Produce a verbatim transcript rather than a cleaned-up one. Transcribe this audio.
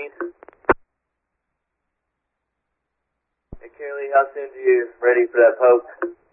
need? Hey, Carly, how soon are you ready for that poke?